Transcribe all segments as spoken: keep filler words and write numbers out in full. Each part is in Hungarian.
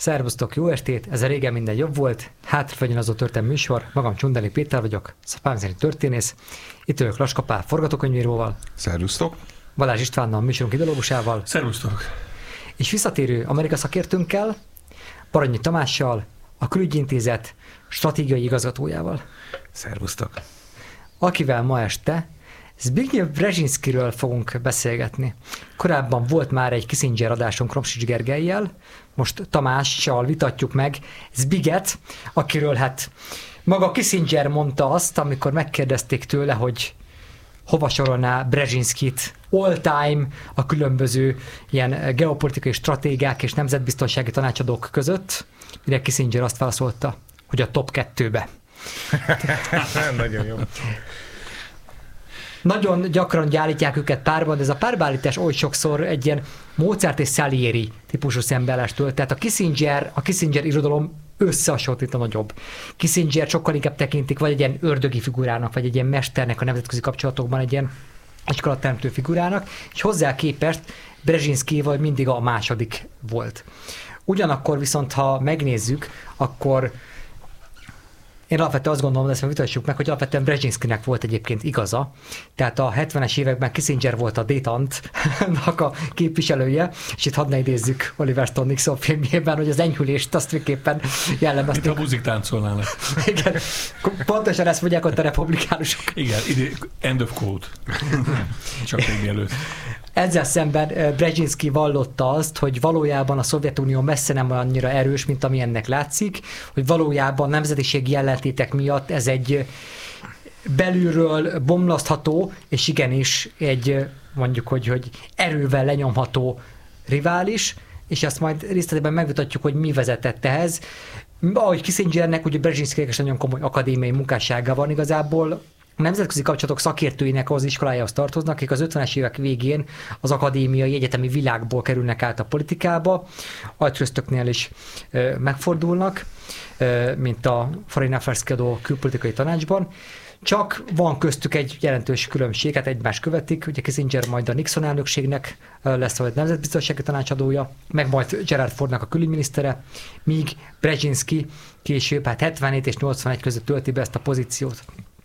Szervusztok, jó estét! Ez a régen minden jobb volt. Hátrafagyjon az a történet műsor. Magam Csundeli Péter vagyok, szapám szerint történész. Itt ülök Laska Pál forgatókönyvíróval. Szervusztok! Balázs Istvánnal, műsorunk ideológusával. Szervusztok! És visszatérő Amerika szakértőnkkel, Baranyi Tamással, a Külügyi Intézet stratégiai igazgatójával. Szervusztok! Akivel ma este Zbigniew Brzezinskiről fogunk beszélgetni. Korábban volt már egy Kissinger adásunk Kromsics Gergellyel, most Tamással vitatjuk meg Zbiget, akiről hát maga Kissinger mondta azt, amikor megkérdezték tőle, hogy hova sorolná Brzezinskit all time a különböző ilyen geopolitikai stratégák és nemzetbiztonsági tanácsadók között, mire Kissinger azt válaszolta, hogy a top kettőbe. Nagyon jó. Nagyon gyakran gyárítják őket párban, de ez a párbeállítás oly sokszor egy ilyen Mozart és Salieri típusú szembeállástől. Tehát a Kissinger, a Kissinger irodalom összehasonlítva nagyobb. Kissinger sokkal inkább tekintik vagy egy ilyen ördögi figurának, vagy egy ilyen mesternek a nemzetközi kapcsolatokban, egy ilyen iskolateremtő figurának, és hozzá képest Brzezinski vagy mindig a második volt. Ugyanakkor viszont, ha megnézzük, akkor én alapvetően azt gondolom, de ezt vitassuk meg, hogy alapvetően Brzezinskinek volt egyébként igaza. Tehát a hetvenes években Kissinger volt a détantnak a képviselője, és itt hadd ne idézzük Oliver Stone Nixon filmjében, hogy az enyhülést azt végképpen jellemeztük. Itt a buzik táncolnának. Igen, pontosan ezt mondják ott a republikánusok. Igen, ide, end of quote. Csak még mielőtt. Ezzel szemben Brzezinski vallotta azt, hogy valójában a Szovjetunió messze nem annyira erős, mint ami ennek látszik, hogy valójában nemzetiségi ellentétek miatt ez egy belülről bomlasztható, és igenis egy mondjuk, hogy, hogy erővel lenyomható rivális, és ezt majd részletében megvitatjuk, hogy mi vezetett ehhez. Ahogy Kissingernek, ugye Brzezinskinek is nagyon komoly akadémiai munkássága van igazából, a nemzetközi kapcsolatok szakértőinek az iskolájához tartoznak, akik az ötvenes évek végén az akadémiai egyetemi világból kerülnek át a politikába, agytröztöknél is ö, megfordulnak, ö, mint a Foreign Affairs kiadó külpolitikai tanácsban. Csak van köztük egy jelentős különbség, hát egymást követik, ugye Kissinger majd a Nixon elnökségnek lesz a nemzetbiztonsági tanácsadója, meg majd Gerald Fordnak a külügyminisztere, míg Brzezinski később, hát hetvenhét és nyolcvanegy között tölti be ezt a pozíciót.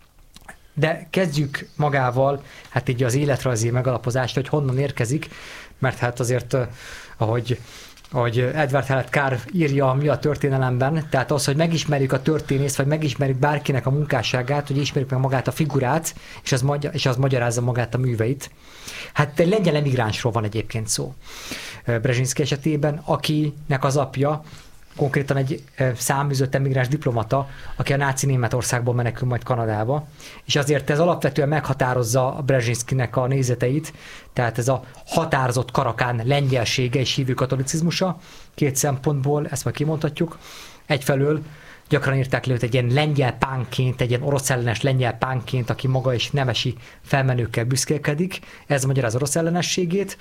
De kezdjük magával, hát így az életrajzi megalapozást, hogy honnan érkezik, mert hát azért, ahogy, ahogy Edward Howard Carr írja mi a történelemben, tehát az, hogy megismerjük a történészt, vagy megismerjük bárkinek a munkásságát, hogy ismerjük meg magát a figurát, és az, magyar, és az magyarázza magát a műveit. Hát egy lengyel emigránsról van egyébként szó Brzezinski esetében, akinek az apja konkrétan egy száműzött emigráns diplomata, aki a náci Németországból menekül majd Kanadába, és azért ez alapvetően meghatározza a Brzezinskinek a nézeteit, tehát ez a határozott karakán lengyelsége és hívő katolicizmusa, két szempontból, ezt majd kimondhatjuk. Egyfelől gyakran írták le őt egy ilyen lengyel pánként, egy ilyen orosz ellenes lengyel pánként, aki maga is nemesi felmenőkkel büszkélkedik, ez magyaráz orosz ellenességét.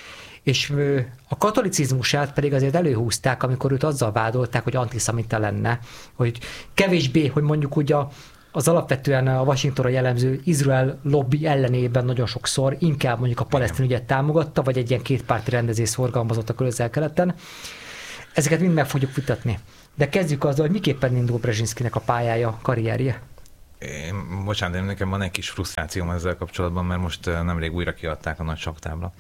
És a katolicizmusát pedig azért előhúzták, amikor őt azzal vádolták, hogy antiszemita lenne, hogy kevésbé, hogy mondjuk ugye az alapvetően a Washingtonra jellemző Izrael lobby ellenében nagyon sokszor inkább mondjuk a palesztin ügyet támogatta, vagy egy ilyen kétpárti rendezést szorgalmazott a Közel-Keleten. Ezeket mind meg fogjuk vitatni. De kezdjük azzal, hogy miképpen indul Brzezinskinek a pályája, karrierje. Én, bocsánat, én nekem van egy kis frusztrációm ezzel kapcsolatban, mert most nemrég újra kiadták a Nagy Saktábla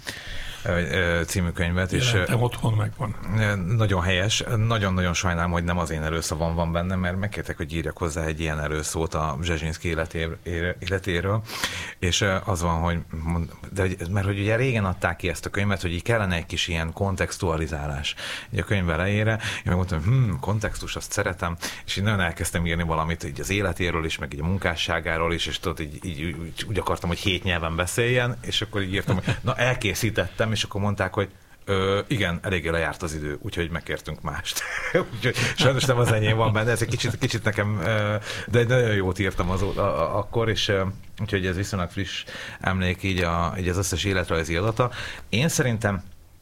című könyvet. Jelentem, és otthon megvan. Nagyon helyes. Nagyon-nagyon sajnálom, hogy nem az én előszavam van benne, mert megkértek, hogy írjak hozzá egy ilyen előszót a Brzezinski életéről, és az van, hogy de, mert hogy ugye régen adták ki ezt a könyvet, hogy így kellene egy kis ilyen kontextualizálás így a könyv elejére. Én megmondtam, hogy hm, kontextus, azt szeretem, és így nagyon elkezdtem írni valamit így az életéről is, meg így a munkásságáról is, és tudod, így, így úgy, úgy akartam, hogy hét nyelven beszéljen, és akkor így írtam, hogy na elkészítettem, és akkor mondták, hogy ö, igen, eléggé lejárt az idő, úgyhogy megkértünk mást. Úgyhogy sajnos nem az enyém van benne, ez egy kicsit, kicsit nekem, de nagyon jót írtam az, a, a, akkor, és úgyhogy ez viszonylag friss emlék így, a, így az összes életrajzi adata. Én szerintem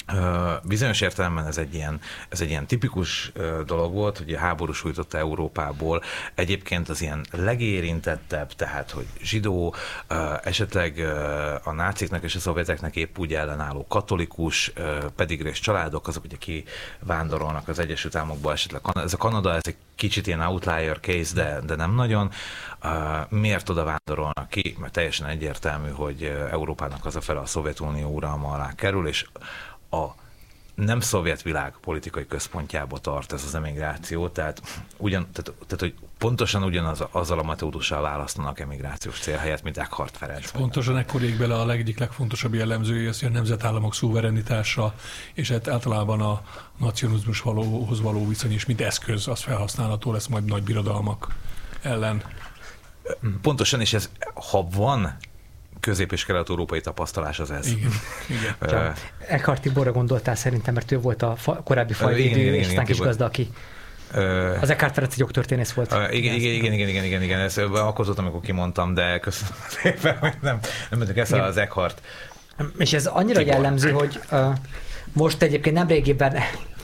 Bizonyos értelemben ez egy ilyen, ez egy ilyen tipikus dolog volt, hogy a háború sújtotta Európából. Egyébként az ilyen legérintettebb, tehát hogy zsidó, esetleg a náciknak és a szovjeteknek épp úgy ellenálló katolikus, pedigrés családok, azok ugye kivándorolnak az Egyesült Államokba, esetleg ez a Kanada, ez egy kicsit ilyen outlier case, de, de nem nagyon. Miért oda vándorolnak ki? Mert teljesen egyértelmű, hogy Európának az a fele a Szovjetunió uralma alá kerül, és a nem szovjet világ politikai központjába tart ez az emigráció, tehát, ugyan, tehát, tehát hogy pontosan ugyanaz azzal a metódussal választanak emigrációs célhelyet, mint Eckhart Ferenc. Pontosan ekkor ég bele a egyik legfontosabb jellemzője, az, hogy a nemzetállamok szuverenitása, és hát általában a nacionalizmus valóhoz való viszony, és mint eszköz, az felhasználható lesz majd nagy birodalmak ellen. Pontosan, és ez, ha van közép- és kelet-európai tapasztalás, az ez. Igen, igen. Uh, Eckhart Tiborra gondoltál szerintem, mert ő volt a fa, korábbi fajvédő, és aztán Kisgazda, aki uh, az Eckhart Ferenc egy jogtörténész volt. Uh, igen, igen, igen, igen, igen, igen, igen, ez akkor volt, amikor kimondtam, de köszönöm szépen, hogy nem, nem mondjuk ezt az Eckhart. És ez annyira Tibor. jellemző, hogy uh, most egyébként nem régében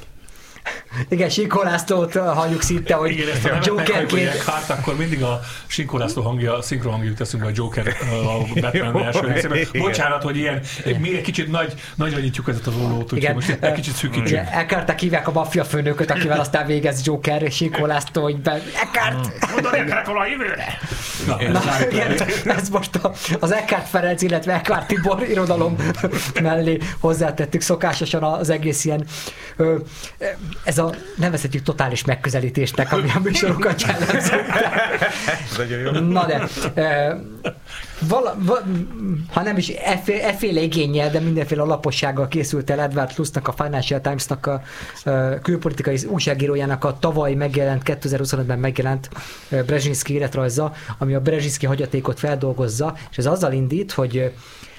igen, Sinkó Lászlót halljuk szinte, hogy igen, ezt a Jokerként... Hát akkor mindig a Sinkó László hangja, szinkron hangjuk teszünk be a Joker a Batman első részében. Bocsánat, hogy ilyen, még egy kicsit nagy, nagyra nyitjuk ezt az ollót, úgyhogy most egy kicsit szűkítsük. Eckhart hívják a maffia főnököt, akivel aztán végez Joker, és Sinkó László, hogy be... Eckhart! Mondani Eckhart volna a jövőre! Na, igen, ez most a, az Eckhart Ferenc, illetve Eckhart Tibor irodalom mellé hozzátettük szokásosan az egész ilyen ez a nevezhetjük totális megközelítésnek, ami a műsorokat jellemző. Na de, e, vala, vala, ha nem is efféle igénnyel, de mindenféle alapossággal készült el Edward Lusznak, a Financial Times-nak a, a külpolitikai újságírójának a tavaly megjelent, kétezer-huszonötben megjelent Brzezinski életrajza, ami a Brzezinski hagyatékot feldolgozza, és ez azzal indít, hogy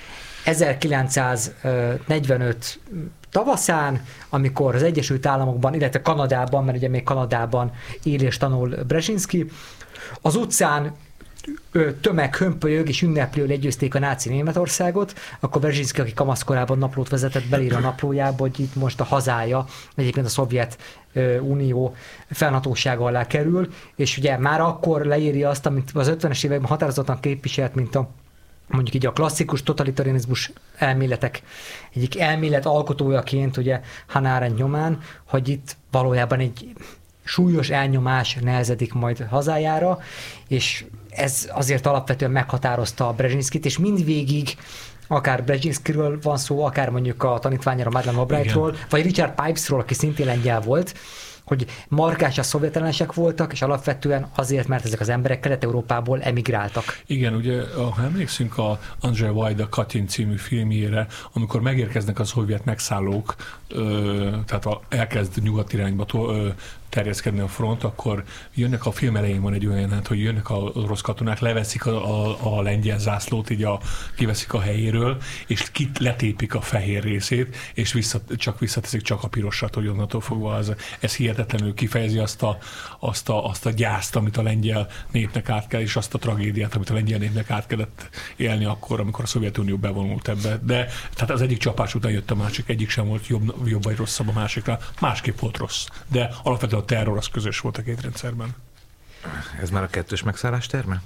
ezerkilencszáznegyvenöt tavaszán, amikor az Egyesült Államokban, illetve Kanadában, mert ugye még Kanadában él és tanul Brzezinski, az utcán tömeg hömpölyög és ünneplő legyőzték a náci Németországot, akkor Brzezinski, aki kamaszkorában naplót vezetett, belír a naplójába, hogy itt most a hazája, egyébként a Szovjet Unió fennhatósága alá kerül, és ugye már akkor leírja azt, amit az ötvenes években határozottan képviselt, mint a mondjuk így a klasszikus totalitarianizmus elméletek egyik elmélet alkotójaként, ugye Hannah Arendt nyomán, hogy itt valójában egy súlyos elnyomás nehezedik majd hazájára, és ez azért alapvetően meghatározta a Brzezinskit, és mindvégig akár Brzezinskiről van szó, akár mondjuk a tanítványára Madeleine Albrightról, vagy Richard Pipesról, aki szintén lengyel volt, hogy markáns a szovjetellenesek voltak, és alapvetően azért, mert ezek az emberek Kelet-Európából emigráltak. Igen, ugye, ha emlékszünk a Andrzej Wajda Katyn című filmjére, amikor megérkeznek a szovjet megszállók, tehát elkezd nyugat irányba terjeszkedni a front, akkor jönnek a film elején van egy olyan, hát, hogy jönnek a orosz katonák, leveszik a, a, a lengyel zászlót, így a, kiveszik a helyéről, és kit letépik a fehér részét, és vissza, csak visszateszik csak a pirosat, hogy onnantól fogva az, ez hihetetlenül kifejezi azt a, azt, a, azt a gyászt, amit a lengyel népnek át kell, és azt a tragédiát, amit a lengyel népnek át kellett élni akkor, amikor a Szovjetunió bevonult ebbe. De tehát az egyik csapás után jött a másik, egyik sem volt jobb, jobb vagy rosszabb a másikra, másképp volt rossz. De alapvetően a terror az közös volt a két rendszerben. Ez már a kettős megszállás terme?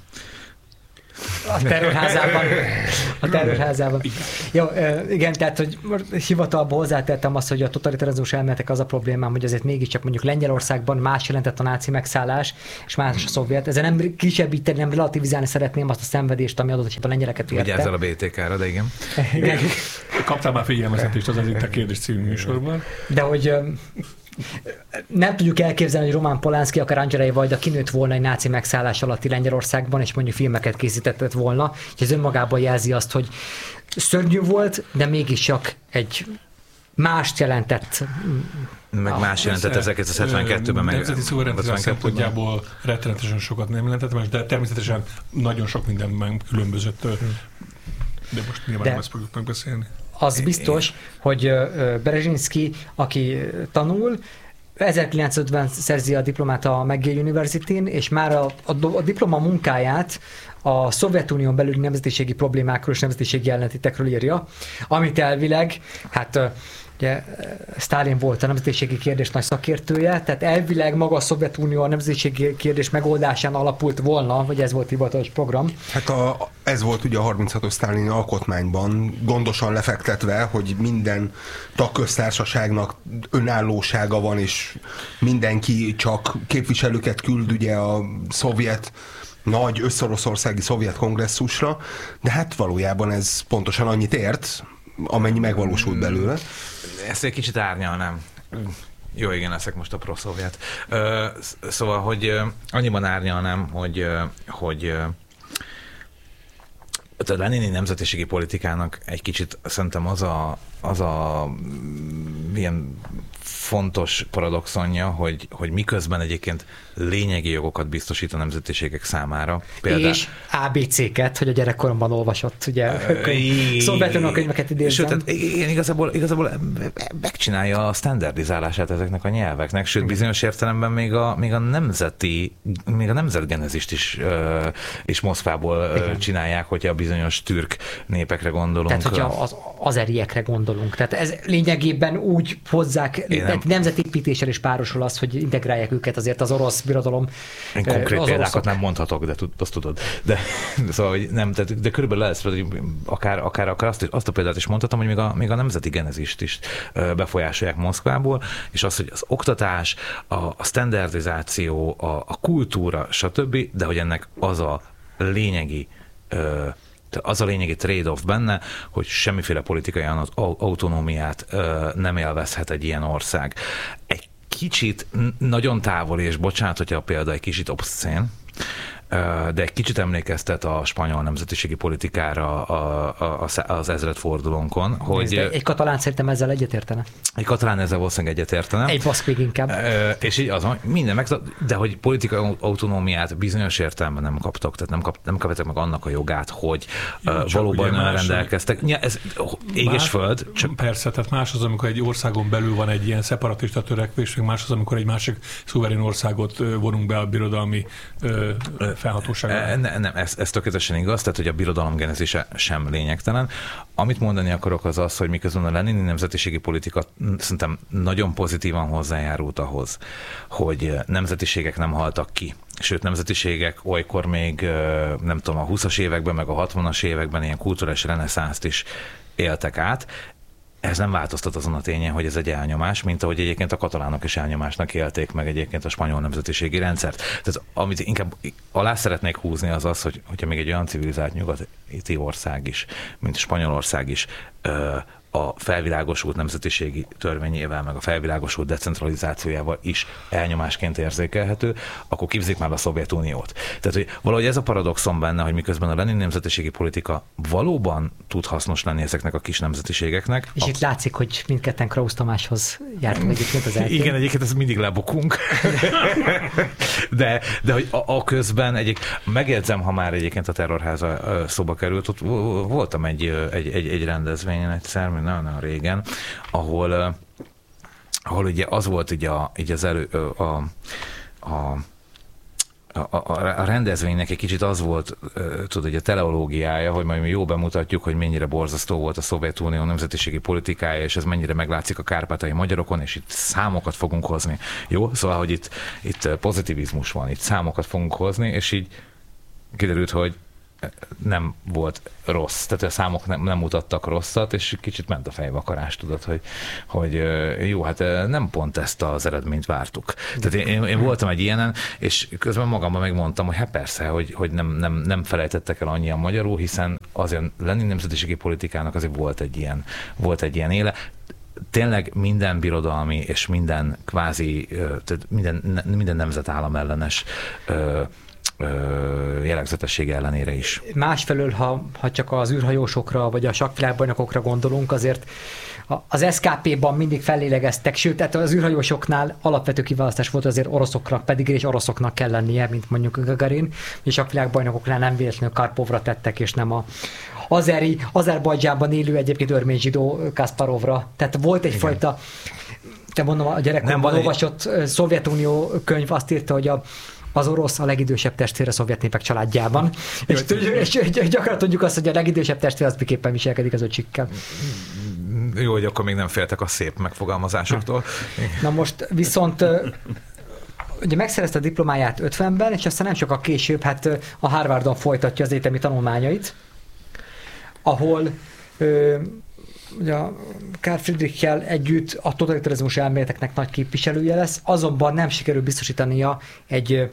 A terrorházában. A terrorházában. Jó, igen, tehát, hogy hivatalban hozzátettem azt, hogy a totalitarizmus elméletek az a problémám, hogy azért mégiscsak mondjuk Lengyelországban más jelentett a náci megszállás, és más a szovjet. Ezzel nem kisebbíteni, nem relativizálni szeretném azt a szenvedést, ami adott, hogy a lengyeleket érte. Vigyázzal a bé té ká-ra, de igen. igen. Kaptál már figyelmeztetést az az itt a kérdés című műsorban. De hogy nem tudjuk elképzelni, hogy Roman Polanski, akár Andrzej Wajda kinőtt volna egy náci megszállás alatti Lengyelországban, és mondjuk filmeket készítetett volna, és ez önmagában jelzi azt, hogy szörnyű volt, de mégiscsak egy mást jelentett. Meg más jelentett ezerkilencszázhetvenkettőben. Meg nemzeti szuverenitás szempontjából rettenetesen sokat nem jelentett, de természetesen nagyon sok mindenben különbözött. De most nyilván de nem ezt fogjuk megbeszélni. Az biztos, hogy Brzezinski, aki tanul, ezerkilencszázötven szerzi a diplomát a McGill University-n, és már a, a, a diploma munkáját a Szovjetunión belüli nemzetiségi problémákról és nemzetiségi ellentétekről írja, amit elvileg, hát ugye Sztálin volt a nemzetiségi kérdés nagy szakértője, tehát elvileg maga a Szovjetunió a nemzetiségi kérdés megoldásán alapult volna, vagy ez volt hivatalos program. Hát a, ez volt ugye a harminchatos sztálini alkotmányban gondosan lefektetve, hogy minden tagköztársaságnak önállósága van, és mindenki csak képviselőket küld ugye a szovjet nagy összoroszországi szovjet kongresszusra, de hát valójában ez pontosan annyit ért, amennyi megvalósult belőle. Ezt egy kicsit árnyalnám. Jó, igen, leszek most a pro-szovjet. Szóval, hogy annyiban árnyalnám, hogy, hogy a lenini nemzetiségi politikának egy kicsit szerintem az a, az a ilyen fontos paradoxonja, hogy, hogy miközben egyébként lényegi jogokat biztosít a nemzetiségek számára. Például, és á bé cé-ket, hogy a gyerekkoromban olvasott, ugye, Szovjetunió könyveket idézem. Sőt, igen, igazából, igazából megcsinálja a standardizálását ezeknek a nyelveknek, sőt, bizonyos értelemben még a, még a nemzeti, még a nemzetgenezist is, uh, is Moszkvából uh, csinálják, hogyha a bizonyos türk népekre gondolunk. Tehát, hogyha az azeriekre gondolunk. Tehát ez lényegében úgy hozzák, tehát nemzetépítéssel is párosul az, hogy integrálják őket azért az orosz birodalom. Én konkrét példákat oroszok. Nem mondhatok, de azt tudod. De, szóval, hogy nem, tehát, de körülbelül lesz, akár, akár, akár azt, azt a példát is mondhatom, hogy még a, még a nemzeti genezist is befolyásolják Moszkvából, és az, hogy az oktatás, a, a standardizáció, a, a kultúra, stb., de hogy ennek az a lényegi az a lényegi trade-off benne, hogy semmiféle politikai autonómiát nem élvezhet egy ilyen ország. Egy kicsit nagyon távoli, és bocsánat, hogyha a példa egy kicsit obszcén, de egy kicsit emlékeztet a spanyol nemzetiségi politikára az ezredfordulónkon. Hogy egy katalán szerintem ezzel egyetértene. Egy katalán ezzel valószínűleg egyetértene. Egy baszk még inkább. És így az van, minden meg, de hogy politikai autonómiát bizonyos értelemben nem kaptak, tehát nem, kap, nem kaptak meg annak a jogát, hogy jó, valóban rendelkeztek. Ja, ez ég és föld. Csak... Persze, tehát más az, amikor egy országon belül van egy ilyen szeparatista törekvés, más az, amikor egy másik szuverén országot vonunk be a birodalmi felhatóságra. Ne, nem, ez, ez tökéletesen igaz, tehát hogy a birodalom genezése sem lényegtelen. Amit mondani akarok az az, hogy miközben a lenini nemzetiségi politika szerintem nagyon pozitívan hozzájárult ahhoz, hogy nemzetiségek nem haltak ki. Sőt, nemzetiségek olykor még, nem tudom, a huszas években, meg a hatvanas években ilyen kulturális reneszánszt is éltek át. Ez nem változtat azon a tényen, hogy ez egy elnyomás, mint ahogy egyébként a katalánok is elnyomásnak élték meg egyébként a spanyol nemzetiségi rendszert. Tehát amit inkább alá szeretnék húzni az az, hogy hogyha még egy olyan civilizált nyugati ország is, mint Spanyolország is, a felvilágosult nemzetiségi törvényével, meg a felvilágosult decentralizációjával is elnyomásként érzékelhető, akkor képzik már a Szovjetuniót. Tehát, hogy valahogy ez a paradoxon benne, hogy miközben a lenin nemzetiségi politika valóban tud hasznos lenni ezeknek a kis nemzetiségeknek. És a... itt látszik, hogy mindketten Krausz Tamáshoz jártunk egyébként az eltén. Igen, egyébként ez mindig lebukunk. de, de hogy a, a közben egyik, megjegyzem, ha már egyébként a terrorháza szóba került, ott voltam egy, egy, egy, egy rendezvényen egyszer, nagyon régen, ahol, ahol ugye az volt ugye, a, ugye az elő, a, a, a, a rendezvénynek egy kicsit az volt, tudod, hogy a teleológiája, hogy majd mi jó bemutatjuk, hogy mennyire borzasztó volt a Szovjetunió nemzetiségi politikája, és ez mennyire meglátszik a kárpátai magyarokon, és itt számokat fogunk hozni. Jó? Szóval, hogy itt, itt pozitivizmus van, itt számokat fogunk hozni, és így kiderült, hogy nem volt rossz, tehát a számok nem, nem mutattak rosszat, és kicsit ment a fejvakarás, tudod, hogy, hogy jó, hát nem pont ezt az eredményt vártuk. Tehát én, én voltam egy ilyenen, és közben magamban megmondtam, hogy hát persze, hogy, hogy nem, nem, nem felejtettek el annyian magyarul, hiszen azért Lenin nemzetiségi politikának azért volt egy ilyen, volt egy ilyen éle. Tényleg minden birodalmi és minden kvázi, tehát minden, minden nemzetállam ellenes jellegzetessége ellenére is. Másfelől, ha, ha csak az űrhajósokra vagy a sakkvilágbajnokokra gondolunk, azért az es ká pé-ban mindig fellélegeztek, sőt, tehát az űrhajósoknál alapvető kiválasztás volt, azért oroszoknak, pedig és oroszoknak kell lennie, mint mondjuk Gagarin, és a sakkvilágbajnokoknál nem véletlenül Karpovra tettek, és nem a azeri, Azerbajdzsánban élő egyébként örmény zsidó Kasparovra. Tehát volt egyfajta, te mondom, a gyerekkorban olvasott egy... Szovjetunió könyv azt írta, hogy a az orosz a legidősebb testvére a szovjet népek családjában. És, és, és gyakran tudjuk azt, hogy a legidősebb testvér az miképpen viselkedik az öcsikkel. Jó, hogy akkor még nem féltek a szép megfogalmazásoktól. Na most viszont ugye megszerezte a diplomáját ötvenben, és aztán nem sokkal később hát a Harvardon folytatja az egyetemi tanulmányait, ahol ö, ugye a Karl Friedrichsel együtt a totalitarizmus elméleteknek nagy képviselője lesz, azonban nem sikerül biztosítania egy ö,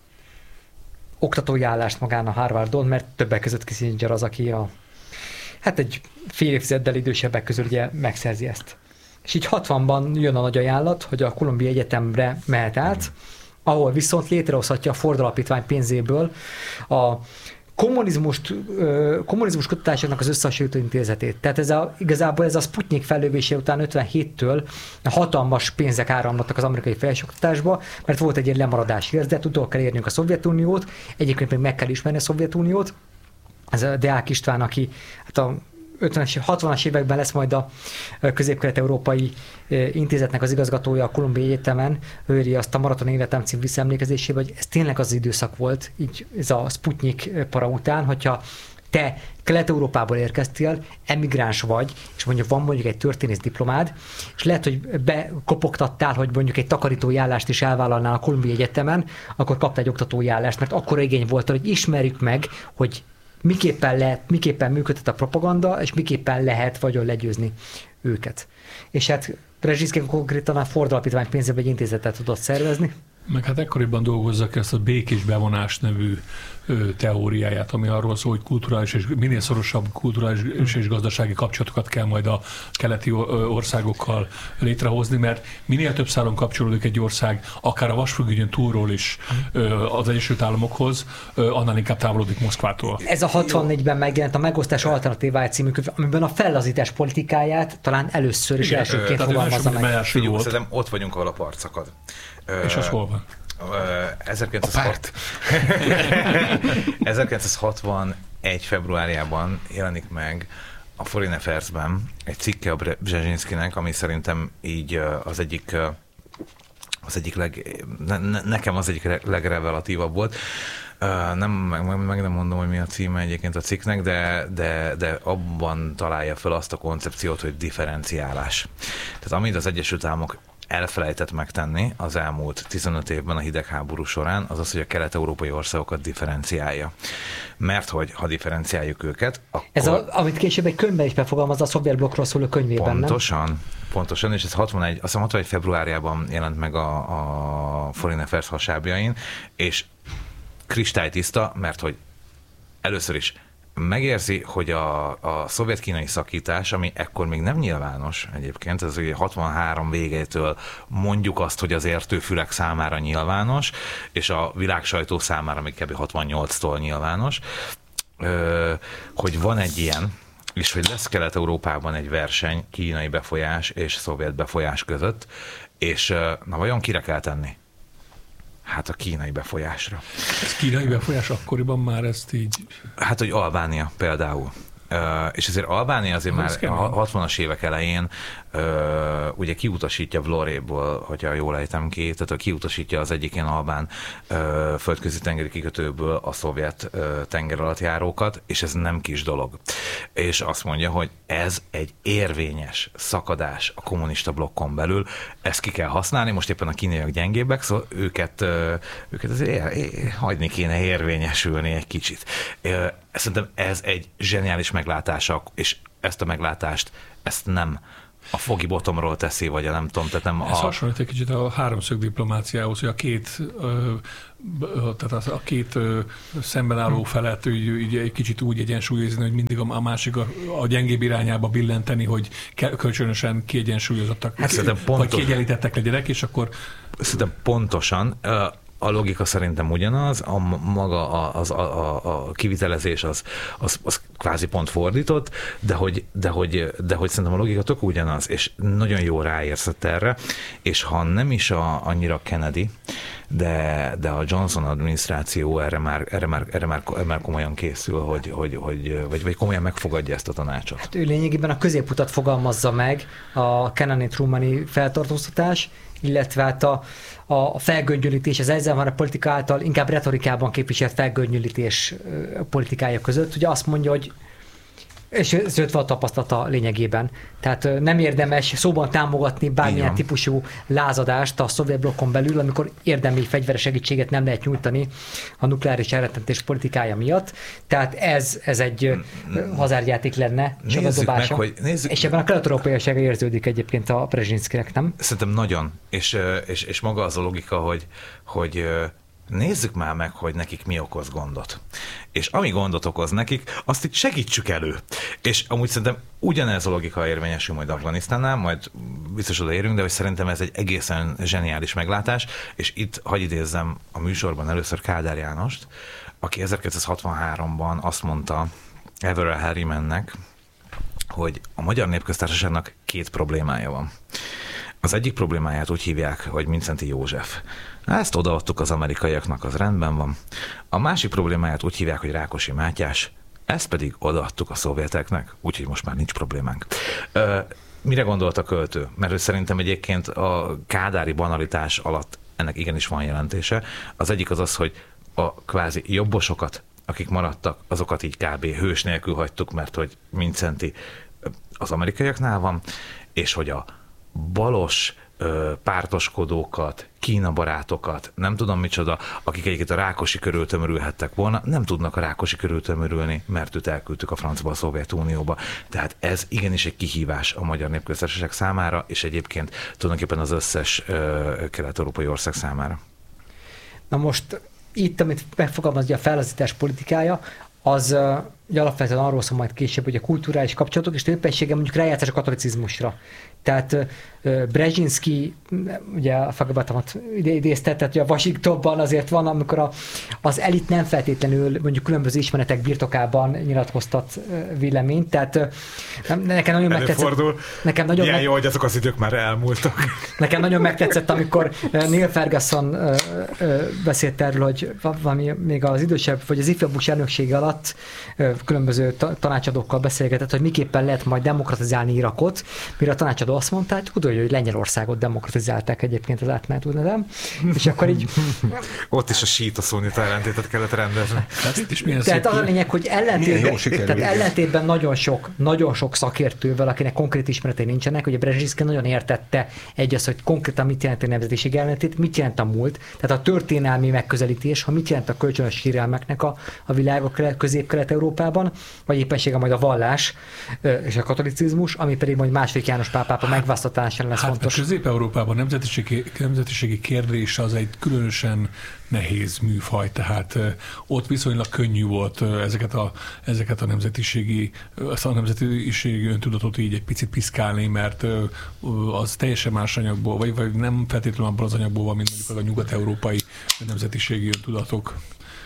oktatói állást magán a Harvardon, mert többek között Kissinger az, aki a, hát egy fél évtizeddel idősebbek közül ugye megszerzi ezt. És így hatvanban jön a nagy ajánlat, hogy a Columbia Egyetemre mehet át, ahol viszont létrehozhatja a Ford Alapítvány pénzéből a kommunizmust, kommunizmus kutatásoknak az összehasonlító intézetét. Tehát ez a, igazából ez a Sputnik fellövése után ötvenhéttől hatalmas pénzek áramlottak az amerikai felsőoktatásba, mert volt egy ilyen lemaradási érzet, utol kell érnünk a Szovjetuniót, egyébként még meg kell ismerni a Szovjetuniót. Ez a Deák István, aki hát a ötvenes, hatvanas években lesz majd a Közép-Kelet-Európai Intézetnek az igazgatója a Columbia Egyetemen, ő írja azt a Maraton Életem című visszaemlékezésében, hogy ez tényleg az időszak volt, így ez a Sputnik para után, hogyha te Kelet-Európából érkeztél, emigráns vagy, és mondjuk van mondjuk egy történész diplomád, és lehet, hogy bekopogtattál, hogy mondjuk egy takarítói állást is elvállalnál a Columbia Egyetemen, akkor kaptál egy oktatói állást, mert akkor igény volt, hogy ismerjük meg, hogy miképpen lehet, miképpen működhet a propaganda, és miképpen lehet vagyon legyőzni őket. És hát Brzezinski konkrétan a Ford Alapítvány pénzéből egy intézetet tudott szervezni. Meg hát ekkoriban dolgozzak ki ezt a békés bevonás nevű ö, teóriáját, ami arról szól, hogy kulturális és minél szorosabb kulturális mm. és gazdasági kapcsolatokat kell majd a keleti országokkal létrehozni, mert minél több szálon kapcsolódik egy ország, akár a vasfüggönyön túlról is ö, az Egyesült Államokhoz, ö, annál inkább távolodik Moszkvától. Ez a hatvannégyben megjelent a Megosztás alternatívája című könyv, amiben a fellazítás politikáját talán először is elsőként fogalmazza meg. Figyelj, szerintem ott vagyunk, ahol a part szakad. És az hol van? ezerkilencszázhatvanegy februárjában jelenik meg a Foreign Affairs-ben egy cikke a Brzezinskinek, ami szerintem így az egyik, az egyik leg, ne, nekem az egyik legrevelatívabb volt. Nem, meg, meg nem mondom, hogy mi a címe egyébként a cikknek, de, de, de abban találja fel azt a koncepciót, hogy differenciálás. Tehát amit az Egyesült Államok elfelejtett megtenni az elmúlt tizenöt évben a hidegháború során, az az, hogy a kelet-európai országokat differenciálja. Mert hogy ha differenciáljuk őket, akkor... Ez a, amit később egy könyvben is befogalmazza a szovjet blokkról szóló könyvében, pontosan, nem? Pontosan, és ez hatvanegy, azt hiszem hatvanegy februárjában jelent meg a, a Foreign Affairs hasábjain, és kristálytiszta, mert hogy először is megérzi, hogy a, a szovjet-kínai szakítás, ami ekkor még nem nyilvános egyébként, ez ugye hatvanhárom végétől mondjuk azt, hogy az értőfülek számára nyilvános, és a világsajtó számára még kb. hatvannyolctól nyilvános, hogy van egy ilyen, és hogy lesz Kelet-Európában egy verseny kínai befolyás és szovjet befolyás között, és na vajon kire kell tenni? Hát a kínai befolyásra. Ez kínai befolyás akkoriban már ezt így... Hát, hogy Albánia például. Uh, és azért Albánia azért már a hatvanas évek elején uh, ugye kiutasítja Vloréből, hogyha jól ejtem ki, tehát kiutasítja az egyik ilyen albán uh, földközi tengeri kikötőből a szovjet uh, tengeralattjárókat, és ez nem kis dolog. És azt mondja, hogy ez egy érvényes szakadás a kommunista blokkon belül, ezt ki kell használni, most éppen a kínaiak gyengébbek, szóval őket, uh, őket azért ér, ér, hagyni kéne érvényesülni egy kicsit. Uh, Szerintem ez egy zseniális meglátása, és ezt a meglátást, ezt nem a Fogi Bottomról teszi, vagy a nem tudom, tehát nem ez a... Ez hasonlít egy kicsit a háromszög diplomáciához, hogy a két, tehát a két szemben álló felet így egy kicsit úgy egyensúlyozni, hogy mindig a másik a, a gyengébb irányába billenteni, hogy kölcsönösen kiegyensúlyozottak, hát vagy pontos... kiegyenlítettek legyenek, és akkor... Szerintem pontosan... A logika szerintem ugyanaz, a maga a, az, a, a, a kivitelezés az, az, az kvázi pont fordított, de hogy, de, hogy, de hogy szerintem a logika tök ugyanaz, és nagyon jó ráérzett erre, és ha nem is a, annyira Kennedy, de, de a Johnson adminisztráció erre már, erre már, erre már, erre már komolyan készül, hogy, hogy, hogy, vagy, vagy komolyan megfogadja ezt a tanácsot. Hát ő lényegében a középutat fogalmazza meg, a Kennedy-Trumani feltartóztatás, illetve hát a, a felgöngyölítés, az ezzel van a politika által inkább retorikában képviselt felgöngyölítés politikája között. Ugye azt mondja, hogy És öt van a tapasztalata lényegében. Tehát nem érdemes szóban támogatni bármilyen típusú lázadást a szovjet blokkon belül, amikor érdemi fegyveres segítséget nem lehet nyújtani a nukleáris elrettentés politikája miatt. Tehát ez, ez egy hazárjáték lenne, nézzük meg, hogy, nézzük... És ebben a kelet-európaiasága érződik egyébként a Brzezinszkinek, nem? Szerintem nagyon. És, és, és maga az a logika, hogy, hogy nézzük már meg, hogy nekik mi okoz gondot. És ami gondot okoz nekik, azt itt segítsük elő. És amúgy szerintem ugyanez a logika érvényesül majd Afganisztánnál, majd biztos odaérünk, de hogy szerintem ez egy egészen zseniális meglátás, és itt hadd idézzem a műsorban először Kádár Jánost, aki ezerkilencszázhatvanháromban azt mondta Averell Harrimannek, hogy a Magyar Népköztársaságnak két problémája van. Az egyik problémáját úgy hívják, hogy Mindszenty József. Ezt odaadtuk az amerikaiaknak, az rendben van. A másik problémáját úgy hívják, hogy Rákosi Mátyás, ezt pedig odaadtuk a szovjeteknek, úgyhogy most már nincs problémánk. Ö, mire gondolt a költő? Mert ő szerintem egyébként a kádári banalitás alatt ennek igenis van jelentése. Az egyik az az, hogy a kvázi jobbosokat, akik maradtak, azokat így kb. Hős nélkül hagytuk, mert hogy Mindszenty az amerikaiaknál van, és hogy a balos ö, pártoskodókat, Kína barátokat, nem tudom micsoda, akik egyébként a Rákosi körül tömörülhettek volna, nem tudnak a Rákosi körül tömörülni, mert őt elküldtük a francba, a Szovjetunióba. Tehát ez igenis egy kihívás a Magyar Népköztársaság számára, és egyébként tulajdonképpen az összes ö, kelet-európai ország számára. Na most itt, amit megfogalmazja a fellazítás politikája, az uh, alapvetően arról szól majd később, hogy a kulturális kapcsolatok és többessége mondjuk rájátszás a katolicizmusra. Tehát uh, Brzezinszky, ugye a Fagabatomat idézte, tehát ugye a Washingtonban azért van, amikor a, az elit nem feltétlenül mondjuk különböző ismeretek birtokában nyilatkoztat uh, véleményt, tehát uh, nekem nagyon megtetszett. Nekem nagyon Milyen meg... jó, hogy azok az idők már elmúltak. Nekem nagyon megtetszett, amikor Neil Ferguson uh, uh, beszélt erről, hogy valami még az idősebb, vagy az ifjabb Bush elnöksége alatt uh, különböző ta- tanácsadókkal beszélgetett, hogy miképpen lehet majd demokratizálni Irakot, mire a tanácsadó azt mondta, hogy tudod, hogy Lengyelországot demokratizálták egyébként az átmenet útlevelem, és akkor így... Ott is a sít a szunita ellentétet kellett rendezni. Tehát az a lényeg, hogy ellentétben, tehát ellentétben nagyon sok, nagyon sok szakértővel, akinek konkrét ismeretei nincsenek, hogy a Brzezinszky nagyon értette egy az, hogy konkrétan mit jelent a nemzetiség ellentét, mit jelent a múlt, tehát a történelmi megközelítés, ha mit jelent a kölcsönös sérelmeknek a, a világok közép-kelet-európában, vagy éppenséggel majd a vallás és a katolicizmus, ami pedig majd második János pápa megválasztásán lesz hát fontos. Közép-Európában nemzetiségi, nemzetiségi kérdés az egy különösen nehéz műfaj, tehát ott viszonylag könnyű volt ezeket a, ezeket a nemzetiségi, a nemzetiségi öntudatot így egy picit piszkálni, mert az teljesen más anyagból, vagy, vagy nem feltétlenül abból az anyagból van, mint mondjuk a nyugat-európai nemzetiségi öntudatok.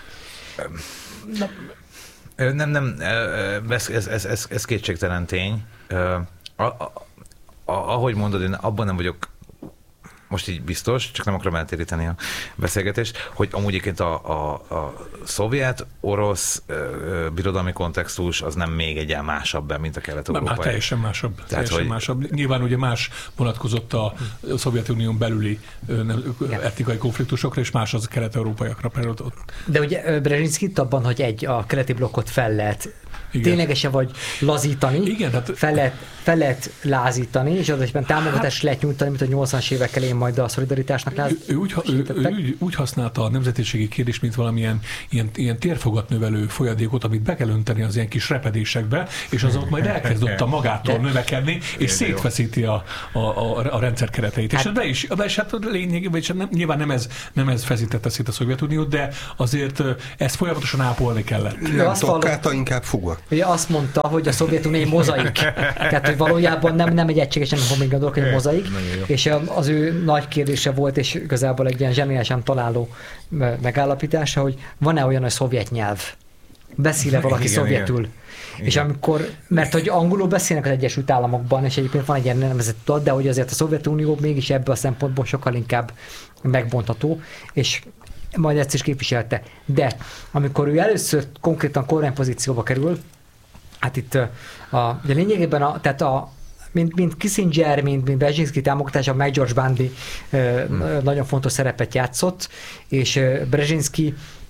Na. Nem, nem, ez, ez, ez, ez, ez kétségtelen tény. A, a, ahogy mondod, én abban nem vagyok most így biztos, csak nem akarom eltéríteni a beszélgetést, hogy amúgy egyébként a, a, a szovjet, orosz ö, birodalmi kontextus az nem még egyen másabb, mint a kelet-európai. Már teljesen másabb. Tehát, teljesen hogy... másabb. Nyilván ugye más vonatkozott a Szovjetunión belüli etnikai konfliktusokra, és más az a kelet-európaiakra. De ugye Brzezinszky itt abban, hogy egy, a keleti blokkot fel lehet ténylegesen vagy lazítani, igen, tehát... fel, lehet, fel lehet lázítani, és az egyben támogatást hát... lehet nyújtani, mint a nyolcvanas évek elején majd a szolidaritásnak lát. Ő, ő, úgy, ő, ő úgy használta a nemzetiségi kérdést, mint valamilyen ilyen, ilyen térfogat növelő folyadékot, amit be kell önteni az ilyen kis repedésekbe, és az ott majd elkezdett a magától de... növekedni, és szétfeszíti a, a, a, a rendszer kereteit. Hát... És be is, be is hát lényegében, nem, nyilván nem ez, nem ez feszítette szét a Szovjetuniót, de azért ezt folyamatosan ápolni kellett. Nem tokkálta, inkább fuga. Ugye azt mondta, hogy a Szovjetunió egy mozaik. Tehát, hogy valójában nem, nem egy egységesen homogén egy mozaik. És az ő nagy kérdése volt, és igazából egy ilyen zseniálisan találó megállapítása, hogy van-e olyan, hogy szovjet nyelv? Beszél-e valaki igen, szovjetül? Igen. És amikor, mert hogy angolul beszélnek az Egyesült Államokban, és egyébként van egy ilyen nevezett tudat, de hogy azért a Szovjetunió mégis ebből a szempontból sokkal inkább megbontható, és majd ezt is képviselte. De amikor ő először konkrétan kormánypozícióba kerül, hát itt a, ugye lényegében a, tehát a mint, mint Kissinger, mint, mint Brzezinszky támogatása, meg George Bundy hmm. nagyon fontos szerepet játszott, és Brzezinszky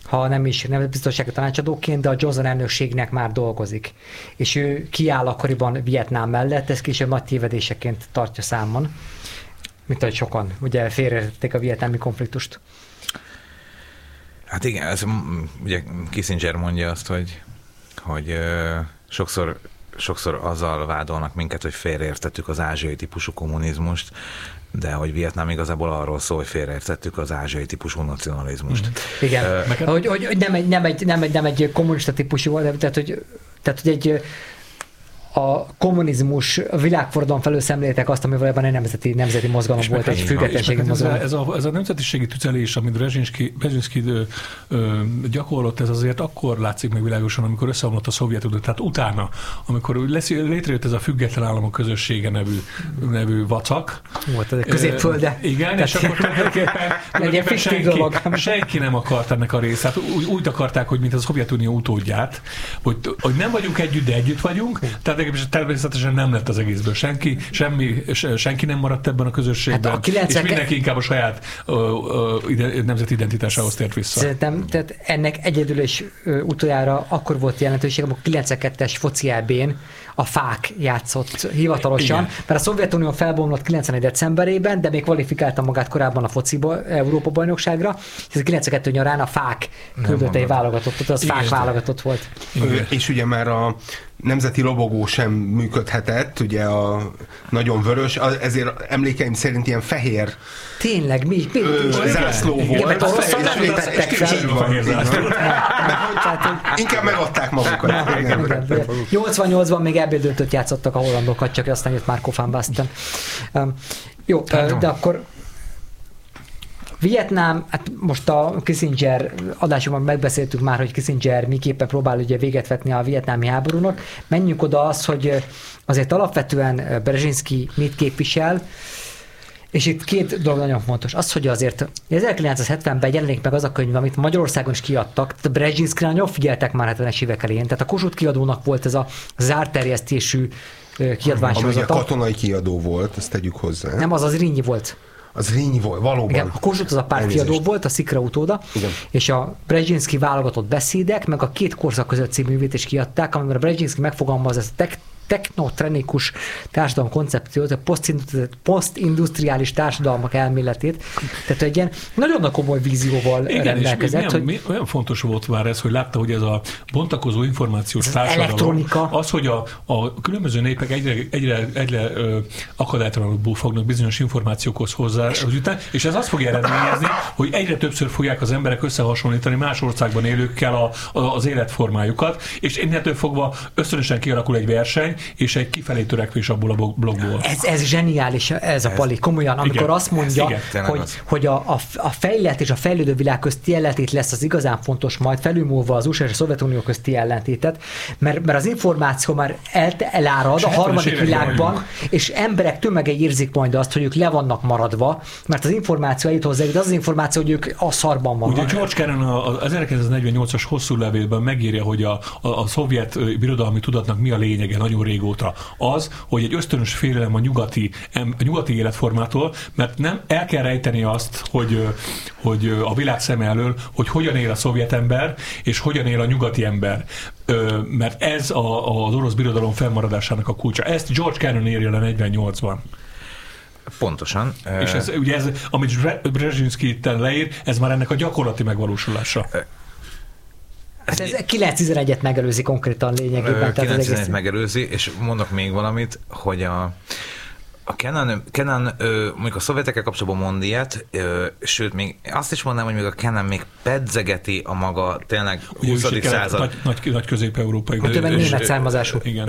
ha nem is nemzetbiztonsági tanácsadóként, de a Johnson elnökségnek már dolgozik. És ő kiáll akkoriban Vietnám mellett, ez később nagy tévedéseként tartja számon, mint ahogy sokan ugye félreértették a vietnámi konfliktust. Hát igen, ez, ugye Kissinger mondja azt, hogy, hogy ö, sokszor, sokszor azzal vádolnak minket, hogy félreértettük az ázsiai típusú kommunizmust, de hogy Vietnám igazából arról szól, hogy félreértettük az ázsiai típusú nacionalizmust. Mm. Igen, uh, hogy, hogy, hogy nem, egy, nem, egy, nem, egy, nem egy kommunista típusú, tehát hogy, tehát, hogy egy a kommunizmus, a világforradalom felől szemléltek azt, ami valójában egy nemzeti, nemzeti mozgalom volt, egy függetlenségi mozgalom. Ez a, ez a nemzetiségi tüzelés, amit Brzezinski gyakorlott, ez azért akkor látszik meg világosan, amikor összeomlott a Szovjetunió, tehát utána, amikor lesz, létrejött ez a független államok közössége nevű, nevű vacak. Volt ez a középfölde. Igen, és akkor tulajdonképpen senki, senki nem akart ennek a részét. Úgy, úgy akarták, hogy mint a Szovjetunió utódját, hogy, hogy nem vagyunk együtt, de együtt vagyunk, tehát természetesen nem lett az egészből senki, semmi, senki nem maradt ebben a közösségben, hát a kilencven... és mindenki inkább a saját ö, ö, nemzeti identitásához tért vissza. Szerintem tehát ennek egyedül és ö, utoljára akkor volt jelentőség, amikor a kilencvenkettes foci é bén a fák játszott hivatalosan, igen. Mert a Szovjetunió felbomlott kilencvenegy decemberében, de még kvalifikálta magát korábban a fociba, Európa bajnokságra, és a kilencvenkettő nyarán a fák küldött egy válogatottat, az igen. Fák válogatott volt. Igen. És ugye már a nemzeti lobogó sem működhetett, ugye a nagyon vörös, ezért emlékeim szerint ilyen fehér tényleg, mi? mi zászló volt. Igen, mert oroszok nem lépettek fel. Inkább megadták magukat. nyolcvannyolcban még ebéddöntőt játszottak a hollandokat, csak aztán jött Marco van Basten. Um, jó, de akkor Vietnám, hát most a Kissinger adásokban megbeszéltük már, hogy Kissinger miképpen próbál ugye véget vetni a vietnámi háborúnak. Menjünk oda az, hogy azért alapvetően Brzezinski mit képvisel, és itt két dolog nagyon fontos. Az, hogy azért ezerkilencszázhetvenben jelenik meg az a könyv, amit Magyarországon is kiadtak, tehát Brzezinskire nagyon figyeltek már hetvenes évek elején. Tehát a Kossuth kiadónak volt ez a zárt terjesztésű kiadványsorozata. Ami a katonai kiadó volt, ezt tegyük hozzá. Nem, az az Rényi volt. Az Rényi volt, valóban. Igen, a Kossuth az a pártkiadó volt, a Szikra utóda, igen. És a Brzezinski válogatott beszédek, meg a Két korszak között című művét is kiadták, amiben a Brzezinski megfogalmaz ezt a tek- technotrenikus társadalom koncepciót, a posztindustriális társadalmak elméletét. Tehát egy ilyen nagyon komoly vízióval igen, rendelkezett. És hogy olyan fontos volt már ez, hogy látta, hogy ez a bontakozó információs az társadalom, elektronika. Az, hogy a, a különböző népek egyre, egyre, egyre akadálytalanul fognak bizonyos információkhoz hozzá, és ez azt fogja eredményezni, hogy egyre többször fogják az emberek összehasonlítani más országban élőkkel a, a, az életformájukat, és innentől fogva ösztönösen kialakul egy verseny, és egy kifelé törekvés abból a blogból. Ez, ez zseniális, ez a Pali, komolyan, amikor igen, azt mondja, igen, hogy, hogy a, a, a fejlett és a fejlődő világ közti ellentét lesz az igazán fontos, majd felülmúlva az u es á és a Szovjetunió közti ellentétet, mert, mert az információ már el, elárad a harmadik világban, vagyunk. És emberek tömegei érzik majd azt, hogy ők le vannak maradva, mert az információ eljut hozzá, de az az információ, hogy ők a szarban vannak. Ugye George Kennan az ezerkilencszáznegyvennyolcas hosszú levélben megírja, hogy a, a, a szovjet birodalmi tudatnak mi a lényege nagyon régóta. Az, hogy egy ösztönös félelem a nyugati, a nyugati életformától, mert nem el kell rejteni azt, hogy, hogy a világ szem elől, hogy hogyan él a szovjet ember, és hogyan él a nyugati ember. Mert ez a, az orosz birodalom fennmaradásának a kulcsa. Ezt George Kennan írja le negyvennyolcban. Pontosan. És ez, ugye ez, amit Brzezinski itt leír, ez már ennek a gyakorlati megvalósulása. Hát ez kilenc tizenegyet megelőzi konkrétan lényegében. kilenc tizenegyet megelőzi, és mondok még valamit, hogy a, a Kennan, Kennan mondjuk a szovjetekkel kapcsolatban mond ilyet, sőt, még azt is mondanám, hogy még a Kennan még pedzegeti a maga tényleg huszadik század. Nagy, nagy, nagy közép-európai. Hát ő meg német származású. Igen.